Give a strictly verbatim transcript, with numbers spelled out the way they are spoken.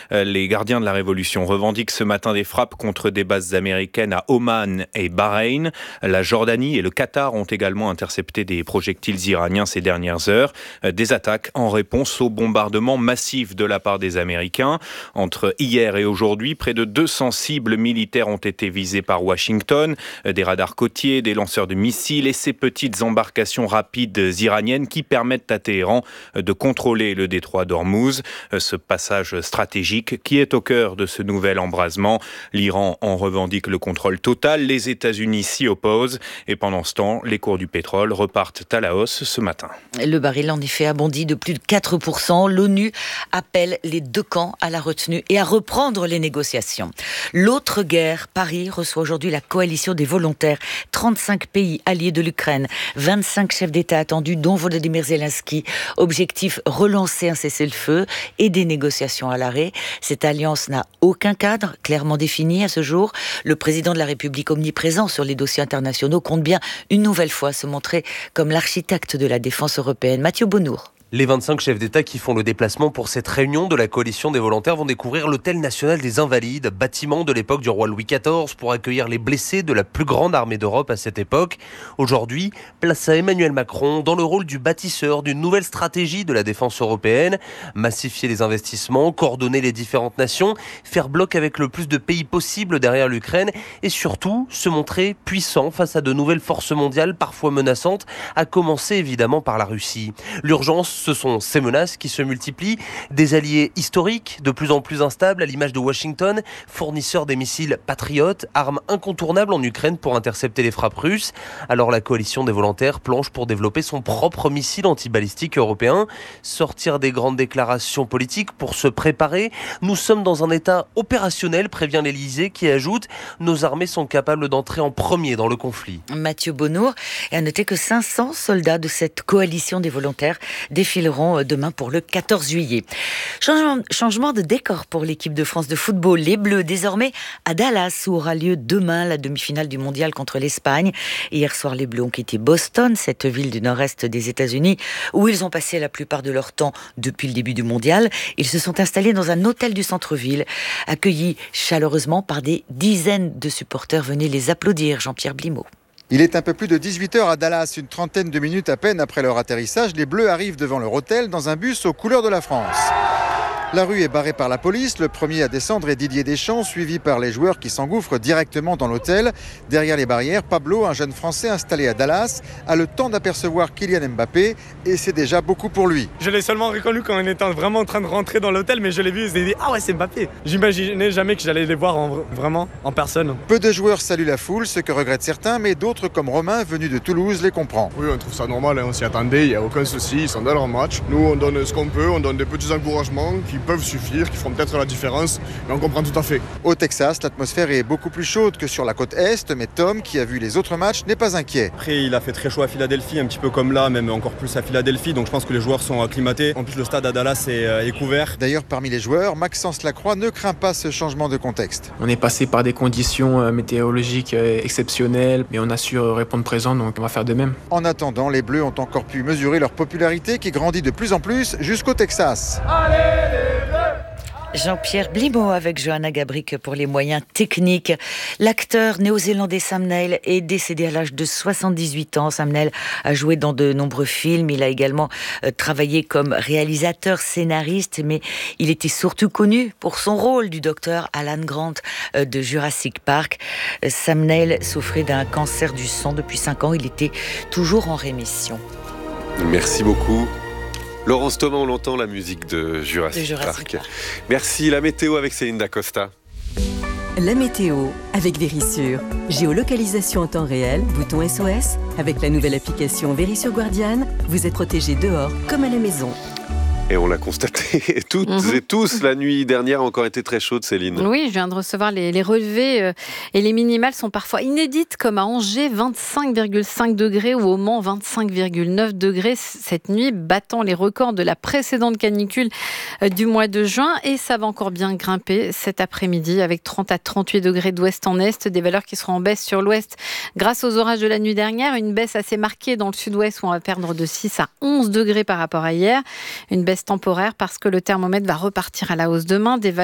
Les gardiens de la révolution revendiquent ce matin des frappes contre des bases américaines à Oman et Bahreïn. La Jordanie et le Qatar ont également intercepté des projectiles iraniens ces dernières heures. Des attaques en réponse aux bombardements massifs de la part des Américains. Entre hier et aujourd'hui, près de deux cents cibles militaires ont été visées par Washington. Des radars côtiers, des lanceurs de missiles et ces petites embarcations rapides iraniennes qui permettent à Téhéran de contrôler le détroit d'Ormuz. Ce passage stratégique qui est au cœur de ce nouvel embrasement. L'Iran en revendique le contrôle total. Les États-Unis s'y opposent. Et pendant ce temps, les cours du pétrole repartent à la hausse ce matin. Le baril en effet a bondi de plus de quatre pour cent. L'ONU appelle les deux camps à la retenue et à reprendre les négociations. L'autre guerre, Paris reçoit aujourd'hui la coalition des volontaires. trente-cinq pays alliés de l'Ukraine, vingt-cinq chefs d'État attendus, dont Volodymyr Zelensky. Objectif, relancer un cessez-le-feu et des négociations à l'arrêt. Cette alliance n'a aucun cadre clairement défini à ce jour. Le président de la République, omniprésent sur les dossiers internationaux, compte bien une nouvelle fois se montrer comme l'architecte de la défense européenne. Mathieu Bonnour. Les vingt-cinq chefs d'État qui font le déplacement pour cette réunion de la coalition des volontaires vont découvrir l'hôtel national des Invalides, bâtiment de l'époque du roi Louis quatorze pour accueillir les blessés de la plus grande armée d'Europe à cette époque. Aujourd'hui, place à Emmanuel Macron dans le rôle du bâtisseur d'une nouvelle stratégie de la défense européenne. Massifier les investissements, coordonner les différentes nations, faire bloc avec le plus de pays possible derrière l'Ukraine et surtout se montrer puissant face à de nouvelles forces mondiales parfois menaçantes, à commencer évidemment par la Russie. L'urgence, ce sont ces menaces qui se multiplient, des alliés historiques de plus en plus instables à l'image de Washington, fournisseur des missiles patriotes, armes incontournables en Ukraine pour intercepter les frappes russes. Alors la coalition des volontaires planche pour développer son propre missile antibalistique européen, sortir des grandes déclarations politiques pour se préparer. Nous sommes dans un état opérationnel, prévient l'Élysée, qui ajoute « Nos armées sont capables d'entrer en premier dans le conflit ». Mathieu Bonnour, et à noter que cinq cents soldats de cette coalition des volontaires défileront demain pour le quatorze juillet. Changement, changement de décor pour l'équipe de France de football. Les Bleus, désormais à Dallas, où aura lieu demain la demi-finale du mondial contre l'Espagne. Hier soir, les Bleus ont quitté Boston, cette ville du nord-est des États-Unis, où ils ont passé la plupart de leur temps depuis le début du mondial. Ils se sont installés dans un hôtel du centre-ville, accueillis chaleureusement par des dizaines de supporters venus les applaudir. Jean-Pierre Blimaud. Il est un peu plus de dix-huit heures à Dallas, une trentaine de minutes à peine après leur atterrissage. Les Bleus arrivent devant leur hôtel dans un bus aux couleurs de la France. La rue est barrée par la police. Le premier à descendre est Didier Deschamps, suivi par les joueurs qui s'engouffrent directement dans l'hôtel. Derrière les barrières, Pablo, un jeune Français installé à Dallas, a le temps d'apercevoir Kylian Mbappé et c'est déjà beaucoup pour lui. Je l'ai seulement reconnu quand on était vraiment en train de rentrer dans l'hôtel, mais je l'ai vu et je dit « Ah ouais, c'est Mbappé !» J'imaginais jamais que j'allais les voir en, vraiment en personne. Peu de joueurs saluent la foule, ce que regrettent certains, mais d'autres comme Romain, venu de Toulouse, les comprend. Oui, on trouve ça normal, hein, on s'y attendait, il n'y a aucun souci, ils sont dans leur match. Nous, on donne ce qu'on peut, on donne des petits encouragements qui peuvent suffire, qui feront peut-être la différence, mais on comprend tout à fait. Au Texas, l'atmosphère est beaucoup plus chaude que sur la côte Est, mais Tom, qui a vu les autres matchs, n'est pas inquiet. Après, il a fait très chaud à Philadelphie, un petit peu comme là, même encore plus à Philadelphie, donc je pense que les joueurs sont acclimatés. En plus, le stade à Dallas est, est couvert. D'ailleurs, parmi les joueurs, Maxence Lacroix ne craint pas ce changement de contexte. On est passé par des conditions météorologiques exceptionnelles, mais on a su répondre présent, donc on va faire de même. En attendant, les Bleus ont encore pu mesurer leur popularité qui grandit de plus en plus jusqu'au Texas. Allez les Bleus! Jean-Pierre Blimaud avec Johanna Gabrick pour les moyens techniques. L'acteur néo-zélandais Sam Neill est décédé à l'âge de soixante-dix-huit ans. Sam Neill a joué dans de nombreux films. Il a également euh, travaillé comme réalisateur, scénariste, mais il était surtout connu pour son rôle du docteur Alan Grant euh, de Jurassic Park. Euh, Sam Neill souffrait d'un cancer du sang depuis cinq ans. Il était toujours en rémission. Merci beaucoup. Laurence Thomas, on l'entend, la musique de Jurassic, de Jurassic Park. Park. Merci. La météo avec Céline Dacosta. La météo avec Verisure. Géolocalisation en temps réel, bouton S O S. Avec la nouvelle application Verisure Guardian, vous êtes protégés dehors comme à la maison. Et on l'a constaté toutes mmh. et tous, la nuit dernière a encore été très chaude, Céline. Oui, je viens de recevoir les, les relevés euh, et les minimales sont parfois inédites, comme à Angers, vingt-cinq virgule cinq degrés ou au Mans, vingt-cinq virgule neuf degrés cette nuit, battant les records de la précédente canicule euh, du mois de juin. Et ça va encore bien grimper cet après-midi avec trente à trente-huit degrés d'ouest en est, des valeurs qui seront en baisse sur l'ouest grâce aux orages de la nuit dernière. Une baisse assez marquée dans le sud-ouest où on va perdre de six à onze degrés par rapport à hier. Une baisse temporaire parce que le thermomètre va repartir à la hausse demain. Des